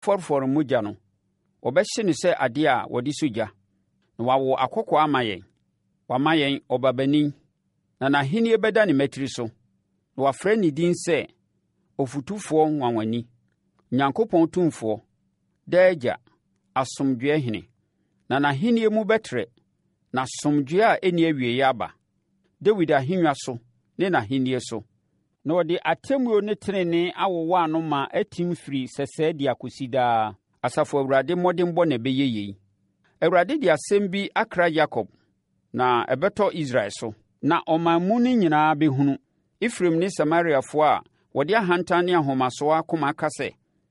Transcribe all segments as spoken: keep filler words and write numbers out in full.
fɔrfɔr mogya no wɔbɛhye no sɛ adeɛ a wɔde sogya na wawo akɔkɔ ama yɛn wama yɛn ɔbabanin na n'ahenni bɛda ne matiri so na wafrɛ ne din sɛ Ofutufoɔ Nwanwani, Nyankopɔn Tumfoɔ, Daagya, Asomdwoeɛ Hene. Na n'ahenni mu bɛtrɛ na asomdwoeɛ a ɛnni awieeɛ aba Dawid ahennwa so ne n'ahenni so. Na ɔde atemmuo ne tenenee awowa ano ma atim firi sɛsɛɛ de akɔsi daa. Asafo Awurade mmɔdemmɔ na ɛbɛyɛ yei. Awurade de asɛm bi akra Yakob na ɛbɛtɔ Israel so. Na ɔman mu no nyinaa bɛhunu, Efraim ne Samariafoɔ a wɔde ahantan ne ahomasoɔ akoma aka sɛ,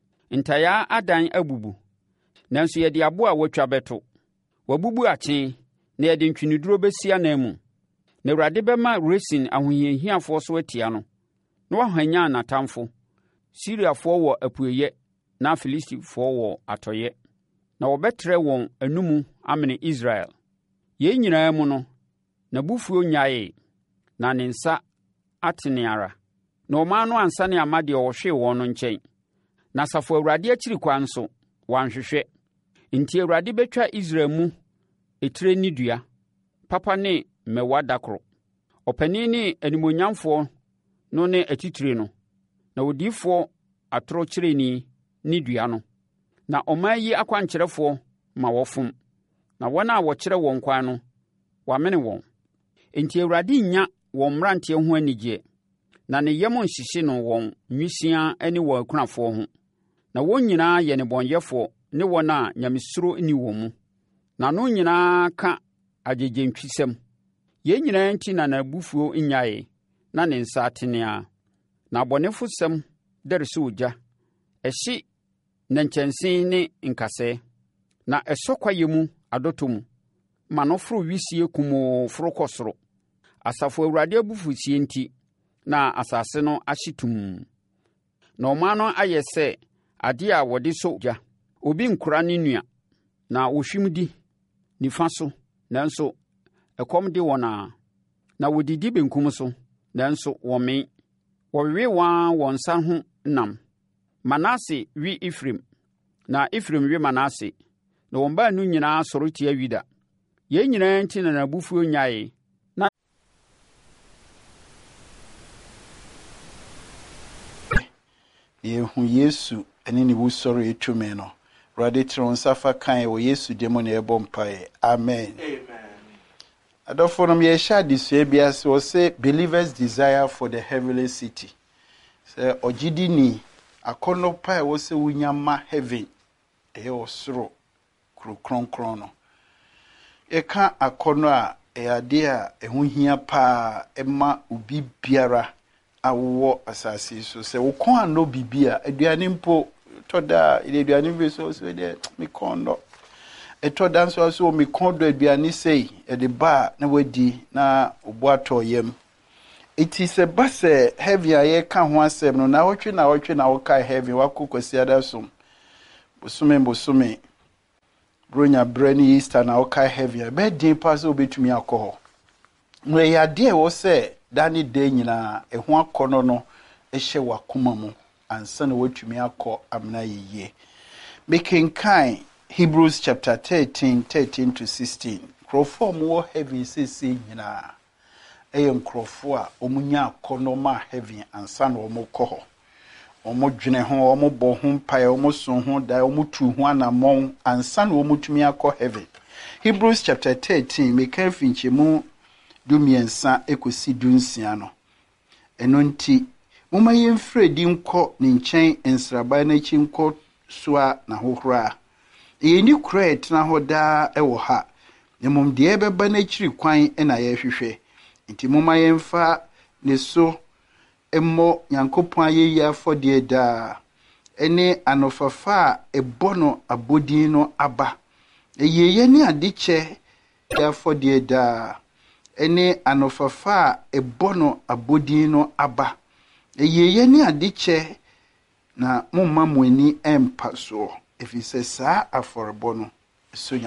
ntayaa adan abubu, nanso yɛde abo a wɔatwa bɛto. Wabubu akye na yɛde ntweneduro bɛsi anan mu. Na Awurade bɛma Resin ahohiahiafoɔ so atia no, na wahwanyan n'atamfo, Siriafoɔ wɔ apueeɛ na Filistifoɔ wɔ atɔeɛ. Na wɔbɛtrɛ wɔn anumu amene Israel. Yei nyinaa mu no, n'abufuo nyaee, na ne nsa atene ara. Na ɔman no ansane amma deɛ ɔhwee wɔn no nkyɛn. Na Asafo Awurade akyiri kwan nso, wanhwehwɛ. Enti Awurade bɛtwa Israel mu etire ne dua, papa ne mmɛwa dakoro, ɔpanin ne animonyamfoɔ no ne atitire no, na odiyifoɔ atorokyerɛni ne dua no. Na ɔman yi akwankyerɛfoɔ ma wɔfom, na wɔn a wɔkyerɛ wɔn kwan no, wɔamene wɔn. Enti Awurade nnya wɔn mmeranteɛ ho anigyeɛ, na ne yam nhyehye no wɔn nwisiaa ne wɔn akunafoɔ ho. Na wɔn nyinaa yɛ nnebɔneyɛfoɔ ne wɔn a nyamesuro nni wɔn mu. Na no nyinaa ka agyegye-ntwisɛm. Yɛn nyinaa nti na n'abufuo nnyaeɛ, na ne nsa atenea. Na abɔnefosɛm dɛre sɛ ogya, ɛhye nnɛnkyɛnse ne nkasɛɛ. Na ɛsɔ kwaeɛ mu adɔtɔ mu, ma no foro wisie kumoo foro kɔ soro. Asafo Awurade abufuhyeɛ nti, na asase no ahye tum. Na ɔman no ayɛ sɛ adeɛ a wɔde sɔ ogya. Obi nkora ne nua, na wɔhwim di nifa so, nanso ɛkɔm de wɔn a. Na wɔdidi benkum so, nanso wɔmee. Wɔwewe wɔn wɔn nsa ho nam. Manase wi Efraim, na Efraim wi Manase, na wɔn baanu nyinaa sɔre tia Yuda. Yɛn nyinaa nti na n'abufuo nyaeɛ. Na yɛhu Yesu ɛne ne wusɔre etumi no. Awurade tiri nsa fa kan wɔ Yesu demo na ɛbɔ mpaeɛ. Amen. Adɔfo no yɛhyɛ adesua bi ase wɔ sɛ believers desire for the heavenly city. Sɛ ɔgyidi ni akɔnnɔ pa ɛwɔ sɛ wonya ma heaven ɛyɛ ɔsoro kuro kronkron no. Yɛka akɔnnɔ a ɛyɛ adeɛ a ɛho hia paa ɛma obi biara a wowɔ asase so. Sɛ wokɔn anɔ bibi a aduane mpo tɔda aduane bi so so de me kɔndɔ ɛtɔda nso so me kɔndɔ aduane sei ɛde ba na wadi na obo atɔ yam. Iti sɛ ba sɛ heavy a yɛka ho asɛm no na wɔtwe na wɔtwe na wɔka heavy wakɔkɔsi adasom bosome bosome bronya brɛ ne Easter na wɔka heavy a bɛdin pa sɛ obetumi akɔ hɔ. No yɛ adeɛ wɔ sɛ dani de nyina ɛho akɔnɔ no ɛhyɛ wakoma mu ansa na watumi akɔ amna yeye. Mekenkan Hebrews chapter thirteen, thirteen to sixteen. Krofo mo heavy sisi nyina. Ɛyɛ nkrofo a omunya akɔnɔ ma heavy ansa na ɔmo kɔ hɔ. Ɔmo dwene ho, ɔmo bɔ ho mpae, ɔmo so ho da, ɔmo tu ho anamɔn ansa na ɔmo tumi akɔ heaven. Hebrews chapter thirteen, mekan finchemu dumiensa ekosi dunsia no. Ɛno nti moma yɛmfrɛ di nkɔ ne nkyɛn nsraban na chi nkɔ soa na hohora. Yɛni kura etena hɔ daa ɛwɔ ha. Nemom de ɛbɛba na kyiri kwan na yɛhwehwɛ. Nti moma yɛmfa ne so emmo Nyankopɔn ayeyi afɔde daa. Ɛne anofafa a ɛbɔ no abodin no aba. Ɛyeye ne adekyɛ afɔde daa. Ɛne anofafa a ɛbɔ no abodin no aba. Eyeye ni adekyɛ na momma mo ani empa so efisɛ saa aforebo no so